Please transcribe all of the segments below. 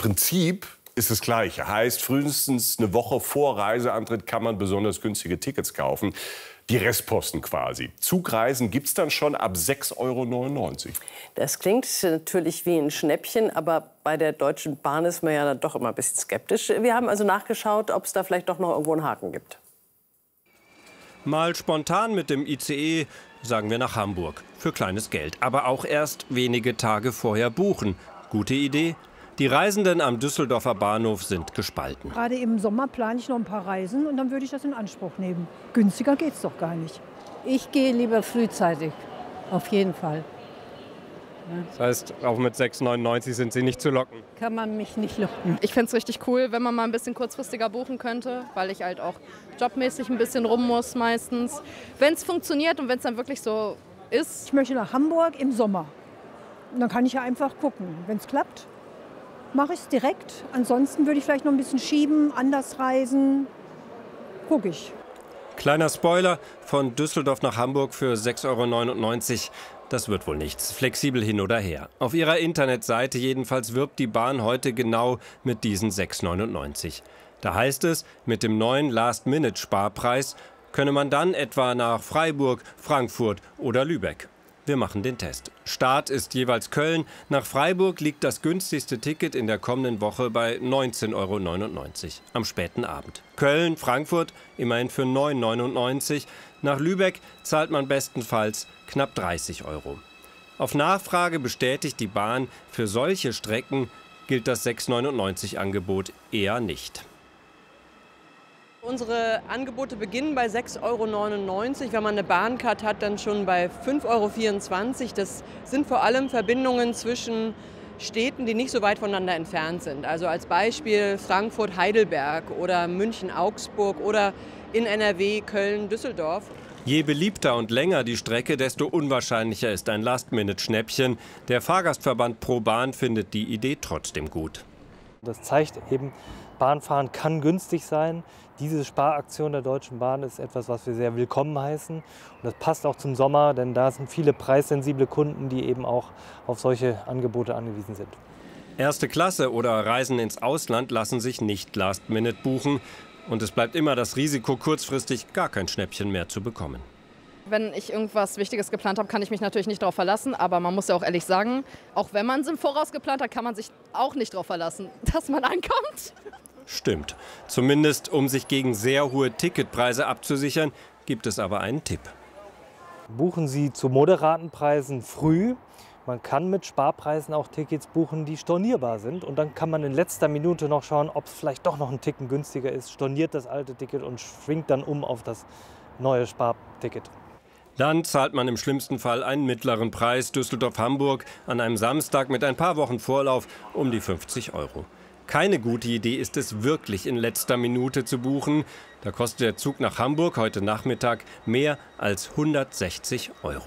Prinzip ist das Gleiche. Heißt, frühestens eine Woche vor Reiseantritt kann man besonders günstige Tickets kaufen. Die Restposten quasi. Zugreisen gibt es dann schon ab 6,99 €. Das klingt natürlich wie ein Schnäppchen, aber bei der Deutschen Bahn ist man ja dann doch immer ein bisschen skeptisch. Wir haben also nachgeschaut, ob es da vielleicht doch noch irgendwo einen Haken gibt. Mal spontan mit dem ICE, sagen wir nach Hamburg, für kleines Geld. Aber auch erst wenige Tage vorher buchen. Gute Idee? Die Reisenden am Düsseldorfer Bahnhof sind gespalten. Gerade im Sommer plane ich noch ein paar Reisen und dann würde ich das in Anspruch nehmen. Günstiger geht's doch gar nicht. Ich gehe lieber frühzeitig, auf jeden Fall. Das heißt, auch mit 6,99 € sind Sie nicht zu locken? Kann man mich nicht locken. Ich finde es richtig cool, wenn man mal ein bisschen kurzfristiger buchen könnte, weil ich halt auch jobmäßig ein bisschen rum muss meistens. Wenn es funktioniert und wenn es dann wirklich so ist. Ich möchte nach Hamburg im Sommer. Und dann kann ich ja einfach gucken. Wenn es klappt, mache ich es direkt. Ansonsten würde ich vielleicht noch ein bisschen schieben, anders reisen. Gucke ich. Kleiner Spoiler, von Düsseldorf nach Hamburg für 6,99 €. Das wird wohl nichts. Flexibel hin oder her. Auf ihrer Internetseite jedenfalls wirbt die Bahn heute genau mit diesen 6,99 €. Da heißt es, mit dem neuen Last-Minute-Sparpreis könne man dann etwa nach Freiburg, Frankfurt oder Lübeck. Wir machen den Test. Start ist jeweils Köln. Nach Freiburg liegt das günstigste Ticket in der kommenden Woche bei 19,99 € am späten Abend. Köln, Frankfurt immerhin für 9,99 €. Nach Lübeck zahlt man bestenfalls knapp 30 €. Auf Nachfrage bestätigt die Bahn, für solche Strecken gilt das 6,99 € eher nicht. Unsere Angebote beginnen bei 6,99 €. Wenn man eine Bahncard hat, dann schon bei 5,24 €. Das sind vor allem Verbindungen zwischen Städten, die nicht so weit voneinander entfernt sind. Also als Beispiel Frankfurt-Heidelberg oder München-Augsburg oder in NRW Köln-Düsseldorf. Je beliebter und länger die Strecke, desto unwahrscheinlicher ist ein Last-Minute-Schnäppchen. Der Fahrgastverband ProBahn findet die Idee trotzdem gut. Das zeigt eben, Bahnfahren kann günstig sein. Diese Sparaktion der Deutschen Bahn ist etwas, was wir sehr willkommen heißen. Und das passt auch zum Sommer, denn da sind viele preissensible Kunden, die eben auch auf solche Angebote angewiesen sind. Erste Klasse oder Reisen ins Ausland lassen sich nicht Last-Minute buchen. Und es bleibt immer das Risiko, kurzfristig gar kein Schnäppchen mehr zu bekommen. Wenn ich irgendwas Wichtiges geplant habe, kann ich mich natürlich nicht darauf verlassen. Aber man muss ja auch ehrlich sagen, auch wenn man es im Voraus geplant hat, kann man sich auch nicht darauf verlassen, dass man ankommt. Stimmt. Zumindest um sich gegen sehr hohe Ticketpreise abzusichern, gibt es aber einen Tipp. Buchen Sie zu moderaten Preisen früh. Man kann mit Sparpreisen auch Tickets buchen, die stornierbar sind. Und dann kann man in letzter Minute noch schauen, ob es vielleicht doch noch ein Ticken günstiger ist. Storniert das alte Ticket und schwingt dann um auf das neue Sparticket. Dann zahlt man im schlimmsten Fall einen mittleren Preis, Düsseldorf-Hamburg, an einem Samstag mit ein paar Wochen Vorlauf um die 50 €. Keine gute Idee ist es wirklich in letzter Minute zu buchen. Da kostet der Zug nach Hamburg heute Nachmittag mehr als 160 €.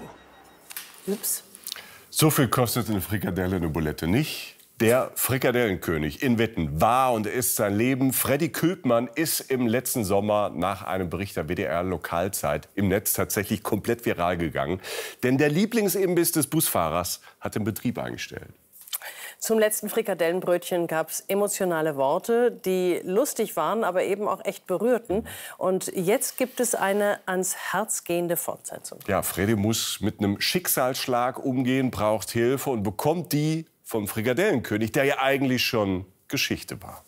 Ups. So viel kostet eine Frikadelle, eine Bulette nicht. Der Frikadellenkönig in Witten war und ist sein Leben. Freddy Külpmann ist im letzten Sommer nach einem Bericht der WDR Lokalzeit im Netz tatsächlich komplett viral gegangen. Denn der Lieblingsimbiss des Busfahrers hat den Betrieb eingestellt. Zum letzten Frikadellenbrötchen gab es emotionale Worte, die lustig waren, aber eben auch echt berührten. Und jetzt gibt es eine ans Herz gehende Fortsetzung. Ja, Freddy muss mit einem Schicksalsschlag umgehen, braucht Hilfe und bekommt die vom Frikadellenkönig, der ja eigentlich schon Geschichte war.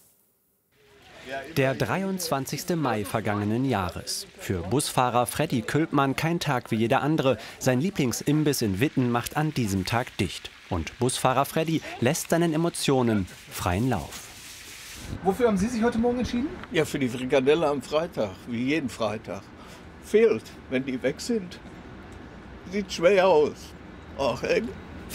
Der 23. Mai vergangenen Jahres. Für Busfahrer Freddy Külpmann kein Tag wie jeder andere. Sein Lieblingsimbiss in Witten macht an diesem Tag dicht. Und Busfahrer Freddy lässt seinen Emotionen freien Lauf. Wofür haben Sie sich heute Morgen entschieden? Ja, für die Frikadelle am Freitag, wie jeden Freitag. Fehlt, wenn die weg sind. Sieht schwer aus. Ach, ey.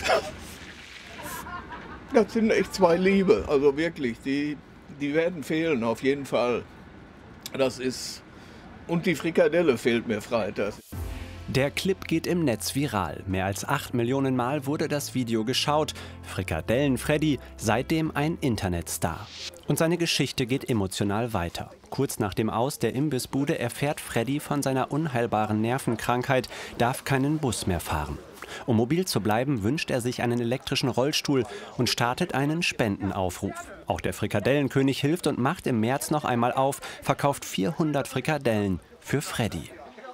Das sind echt zwei Liebe, also wirklich, die werden fehlen, auf jeden Fall. Das ist... Und die Frikadelle fehlt mir Freitag. Der Clip geht im Netz viral. Mehr als 8 Millionen Mal wurde das Video geschaut. Frikadellen-Freddy, seitdem ein Internetstar. Und seine Geschichte geht emotional weiter. Kurz nach dem Aus der Imbissbude erfährt Freddy von seiner unheilbaren Nervenkrankheit, darf keinen Bus mehr fahren. Um mobil zu bleiben, wünscht er sich einen elektrischen Rollstuhl und startet einen Spendenaufruf. Auch der Frikadellenkönig hilft und macht im März noch einmal auf, verkauft 400 Frikadellen für Freddy.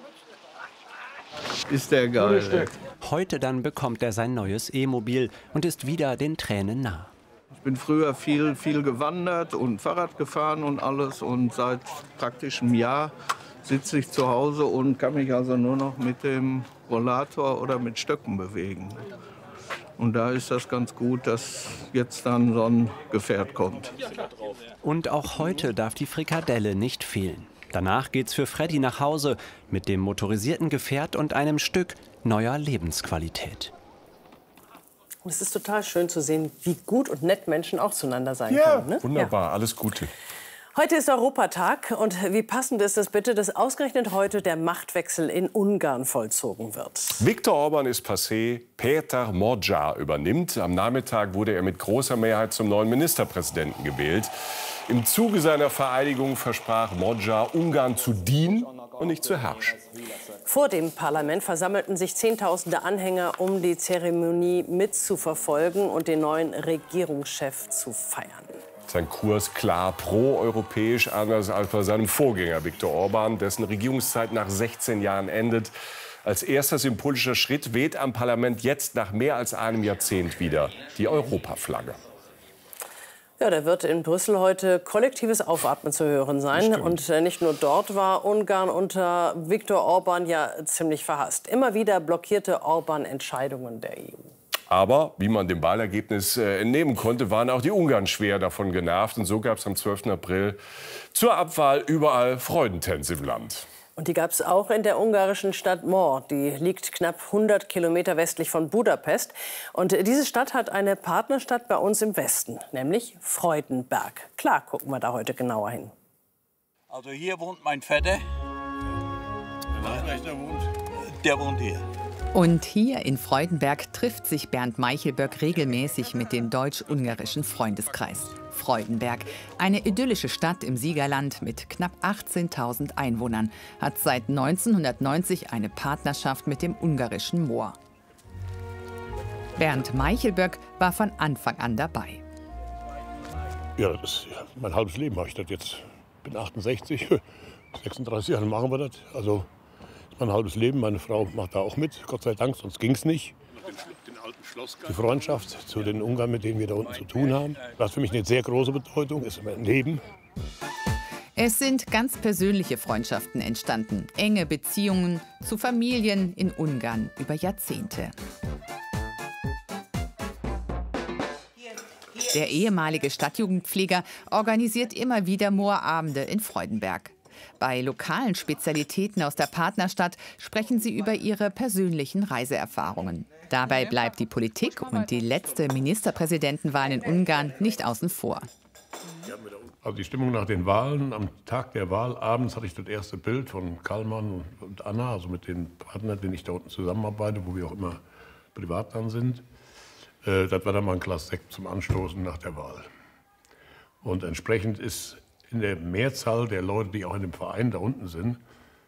Ist der geil. Heute dann bekommt er sein neues E-Mobil und ist wieder den Tränen nah. Ich bin früher viel gewandert und Fahrrad gefahren und alles. Und seit praktisch einem Jahr sitze ich zu Hause und kann mich also nur noch mit dem Rollator oder mit Stöcken bewegen. Und da ist das ganz gut, dass jetzt dann so ein Gefährt kommt. Und auch heute darf die Frikadelle nicht fehlen. Danach geht's für Freddy nach Hause mit dem motorisierten Gefährt und einem Stück neuer Lebensqualität. Und es ist total schön zu sehen, wie gut und nett Menschen auch zueinander sein Ja, können. Ne? wunderbar, alles Gute. Heute ist Europatag und wie passend ist es bitte, dass ausgerechnet heute der Machtwechsel in Ungarn vollzogen wird. Viktor Orban ist passé, Péter Magyar übernimmt. Am Nachmittag wurde er mit großer Mehrheit zum neuen Ministerpräsidenten gewählt. Im Zuge seiner Vereidigung versprach Magyar, Ungarn zu dienen und nicht zu herrschen. Vor dem Parlament versammelten sich Zehntausende Anhänger, um die Zeremonie mitzuverfolgen und den neuen Regierungschef zu feiern. Sein Kurs klar pro-europäisch, anders als bei seinem Vorgänger Viktor Orban, dessen Regierungszeit nach 16 Jahren endet. Als erster symbolischer Schritt weht am Parlament jetzt nach mehr als einem Jahrzehnt wieder die Europaflagge. Ja, da wird in Brüssel heute kollektives Aufatmen zu hören sein. Und nicht nur dort war Ungarn unter Viktor Orban ja ziemlich verhasst. Immer wieder blockierte Orban Entscheidungen der EU. Aber, wie man dem Wahlergebnis entnehmen konnte, waren auch die Ungarn schwer davon genervt. Und so gab es am 12. April zur Abwahl überall Freudentänze im Land. Und die gab es auch in der ungarischen Stadt Mor. Die liegt knapp 100 Kilometer westlich von Budapest. Und diese Stadt hat eine Partnerstadt bei uns im Westen, nämlich Freudenberg. Klar, gucken wir da heute genauer hin. Also hier wohnt mein Vetter. Der wohnt hier. Und hier in Freudenberg trifft sich Bernd Meichelböck regelmäßig mit dem deutsch-ungarischen Freundeskreis. Freudenberg, eine idyllische Stadt im Siegerland mit knapp 18.000 Einwohnern, hat seit 1990 eine Partnerschaft mit dem ungarischen Mor. Bernd Meichelböck war von Anfang an dabei. Ja, das ist mein halbes Leben habe ich das jetzt. Ich bin 68, 36 Jahre machen wir das. Also mein halbes Leben, meine Frau macht da auch mit, Gott sei Dank, sonst ging es nicht. Die Freundschaft zu den Ungarn, mit denen wir da unten zu tun haben, das hat für mich eine sehr große Bedeutung, ist mein Leben. Es sind ganz persönliche Freundschaften entstanden, enge Beziehungen zu Familien in Ungarn über Jahrzehnte. Der ehemalige Stadtjugendpfleger organisiert immer wieder Moorabende in Freudenberg. Bei lokalen Spezialitäten aus der Partnerstadt sprechen sie über ihre persönlichen Reiseerfahrungen. Dabei bleibt die Politik und die letzte Ministerpräsidentenwahl in Ungarn nicht außen vor. Also die Stimmung nach den Wahlen, am Tag der Wahl abends hatte ich das erste Bild von Kallmann und Anna, also mit den Partnern, mit denen ich da unten zusammenarbeite, wo wir auch immer privat dann sind. Das war dann mal ein Glas Sekt zum Anstoßen nach der Wahl. Und entsprechend ist in der Mehrzahl der Leute, die auch in dem Verein da unten sind,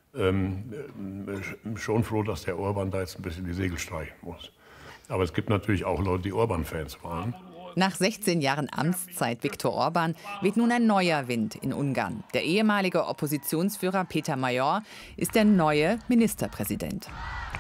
schon froh, dass der Orban da jetzt ein bisschen die Segel streichen muss. Aber es gibt natürlich auch Leute, die Orban-Fans waren. Nach 16 Jahren Amtszeit Viktor Orban weht nun ein neuer Wind in Ungarn. Der ehemalige Oppositionsführer Péter Magyar ist der neue Ministerpräsident.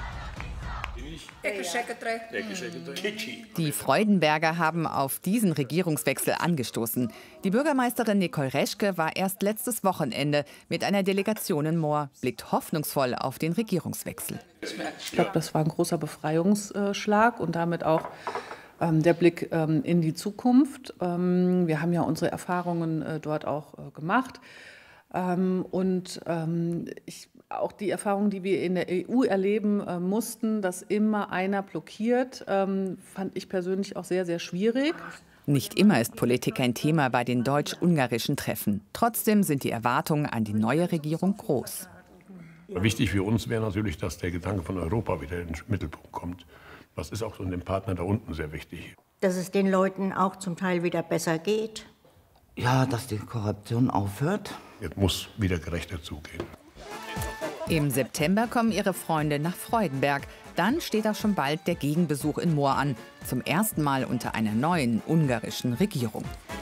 Die Freudenberger haben auf diesen Regierungswechsel angestoßen. Die Bürgermeisterin Nicole Reschke war erst letztes Wochenende mit einer Delegation in Mor, blickt hoffnungsvoll auf den Regierungswechsel. Ich glaube, das war ein großer Befreiungsschlag und damit auch der Blick in die Zukunft. Wir haben ja unsere Erfahrungen dort auch gemacht. Auch die Erfahrung, die wir in der EU erleben mussten, dass immer einer blockiert, fand ich persönlich auch sehr, sehr schwierig. Nicht immer ist Politik ein Thema bei den deutsch-ungarischen Treffen. Trotzdem sind die Erwartungen an die neue Regierung groß. Wichtig für uns wäre natürlich, dass der Gedanke von Europa wieder in den Mittelpunkt kommt. Das ist auch so den Partnern da unten sehr wichtig. Dass es den Leuten auch zum Teil wieder besser geht. Ja, dass die Korruption aufhört. Jetzt muss wieder gerechter zugehen. Im September kommen ihre Freunde nach Freudenberg. Dann steht auch schon bald der Gegenbesuch in Moor an. Zum ersten Mal unter einer neuen ungarischen Regierung.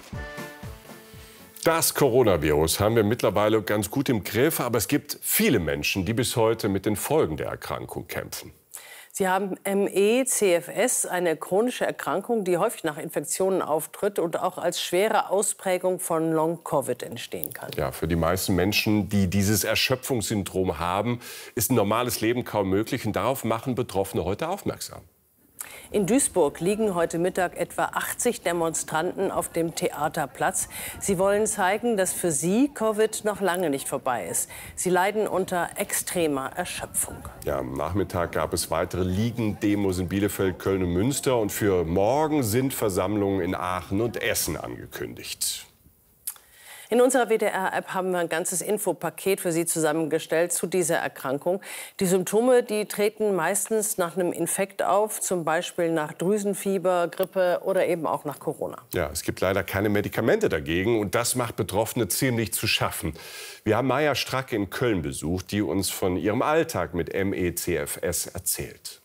Das Coronavirus haben wir mittlerweile ganz gut im Griff, aber es gibt viele Menschen, die bis heute mit den Folgen der Erkrankung kämpfen. Sie haben ME/CFS, eine chronische Erkrankung, die häufig nach Infektionen auftritt und auch als schwere Ausprägung von Long-Covid entstehen kann. Ja, für die meisten Menschen, die dieses Erschöpfungssyndrom haben, ist ein normales Leben kaum möglich. Und darauf machen Betroffene heute aufmerksam. In Duisburg liegen heute Mittag etwa 80 Demonstranten auf dem Theaterplatz. Sie wollen zeigen, dass für sie Covid noch lange nicht vorbei ist. Sie leiden unter extremer Erschöpfung. Ja, am Nachmittag gab es weitere Liegen-Demos in Bielefeld, Köln und Münster. Und für morgen sind Versammlungen in Aachen und Essen angekündigt. In unserer WDR-App haben wir ein ganzes Infopaket für Sie zusammengestellt zu dieser Erkrankung. Die Symptome, die treten meistens nach einem Infekt auf, zum Beispiel nach Drüsenfieber, Grippe oder eben auch nach Corona. Ja, es gibt leider keine Medikamente dagegen und das macht Betroffene ziemlich zu schaffen. Wir haben Maja Stracke in Köln besucht, die uns von ihrem Alltag mit ME/CFS erzählt.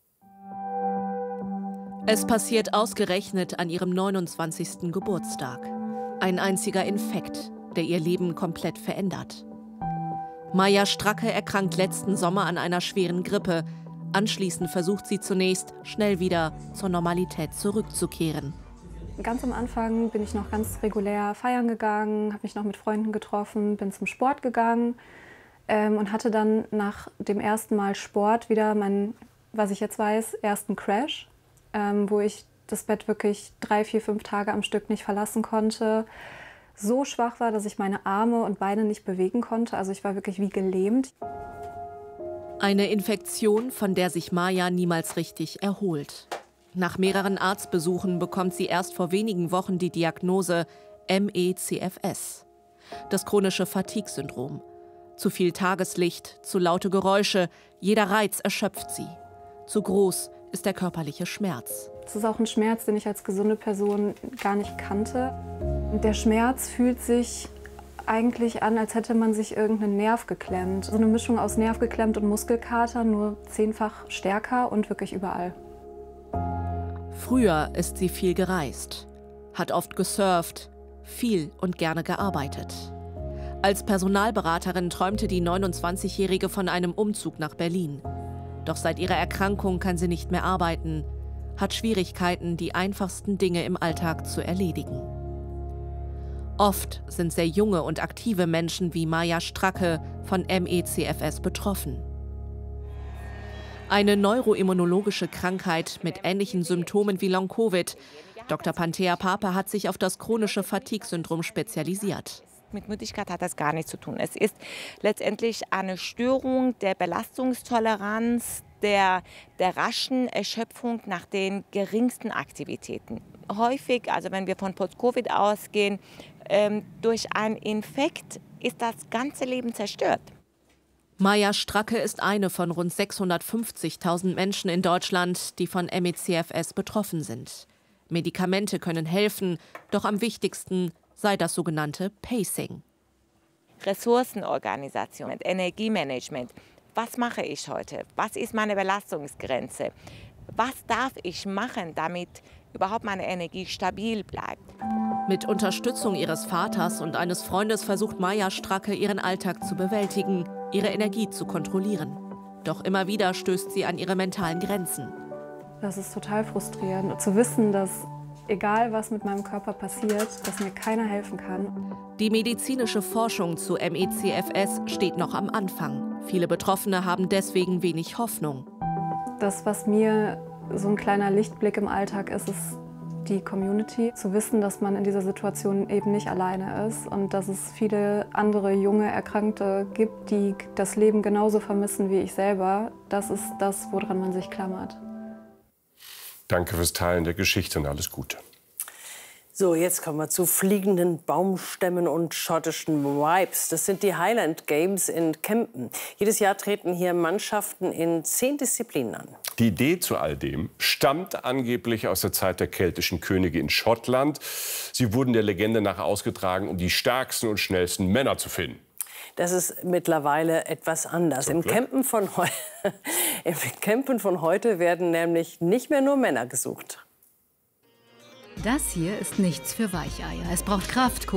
Es passiert ausgerechnet an ihrem 29. Geburtstag. Ein einziger Infekt, der ihr Leben komplett verändert. Maja Stracke erkrankt letzten Sommer an einer schweren Grippe. Anschließend versucht sie zunächst, schnell wieder zur Normalität zurückzukehren. Ganz am Anfang bin ich noch ganz regulär feiern gegangen, habe mich noch mit Freunden getroffen, bin zum Sport gegangen und hatte dann nach dem ersten Mal Sport wieder meinen, was ich jetzt weiß, ersten Crash, wo ich das Bett wirklich 3, 4, 5 Tage am Stück nicht verlassen konnte. So schwach war, dass ich meine Arme und Beine nicht bewegen konnte. Also ich war wirklich wie gelähmt. Eine Infektion, von der sich Maja niemals richtig erholt. Nach mehreren Arztbesuchen bekommt sie erst vor wenigen Wochen die Diagnose ME/CFS. Das chronische Fatigue-Syndrom. Zu viel Tageslicht, zu laute Geräusche, jeder Reiz erschöpft sie. Zu groß ist der körperliche Schmerz. Es ist auch ein Schmerz, den ich als gesunde Person gar nicht kannte. Der Schmerz fühlt sich eigentlich an, als hätte man sich irgendeinen Nerv geklemmt. So eine Mischung aus Nerv geklemmt und Muskelkater, nur 10-fach stärker und wirklich überall. Früher ist sie viel gereist, hat oft gesurft, viel und gerne gearbeitet. Als Personalberaterin träumte die 29-Jährige von einem Umzug nach Berlin. Doch seit ihrer Erkrankung kann sie nicht mehr arbeiten, hat Schwierigkeiten, die einfachsten Dinge im Alltag zu erledigen. Oft sind sehr junge und aktive Menschen wie Maja Stracke von ME/CFS betroffen. Eine neuroimmunologische Krankheit mit ähnlichen Symptomen wie Long-Covid. Dr. Panthea Pape hat sich auf das chronische Fatigue-Syndrom spezialisiert. Mit Müdigkeit hat das gar nichts zu tun. Es ist letztendlich eine Störung der Belastungstoleranz, der raschen Erschöpfung nach den geringsten Aktivitäten. Häufig, also wenn wir von Post-Covid ausgehen, durch einen Infekt ist das ganze Leben zerstört. Maja Stracke ist eine von rund 650.000 Menschen in Deutschland, die von ME/CFS betroffen sind. Medikamente können helfen, doch am wichtigsten sei das sogenannte Pacing. Ressourcenorganisation, Energiemanagement. Was mache ich heute? Was ist meine Belastungsgrenze? Was darf ich machen, damit überhaupt meine Energie stabil bleibt? Mit Unterstützung ihres Vaters und eines Freundes versucht Maja Stracke, ihren Alltag zu bewältigen, ihre Energie zu kontrollieren. Doch immer wieder stößt sie an ihre mentalen Grenzen. Das ist total frustrierend, zu wissen, dass egal was mit meinem Körper passiert, dass mir keiner helfen kann. Die medizinische Forschung zu ME/CFS steht noch am Anfang. Viele Betroffene haben deswegen wenig Hoffnung. Das, was mir so ein kleiner Lichtblick im Alltag ist, ist die Community. Zu wissen, dass man in dieser Situation eben nicht alleine ist und dass es viele andere junge Erkrankte gibt, die das Leben genauso vermissen wie ich selber. Das ist das, woran man sich klammert. Danke fürs Teilen der Geschichte und alles Gute. So, jetzt kommen wir zu fliegenden Baumstämmen und schottischen Vibes. Das sind die Highland Games in Kempen. Jedes Jahr treten hier Mannschaften in 10 Disziplinen an. Die Idee zu all dem stammt angeblich aus der Zeit der keltischen Könige in Schottland. Sie wurden der Legende nach ausgetragen, um die stärksten und schnellsten Männer zu finden. Das ist mittlerweile etwas anders. Im Campen von heute werden nämlich nicht mehr nur Männer gesucht. Das hier ist nichts für Weicheier. Es braucht Kraft,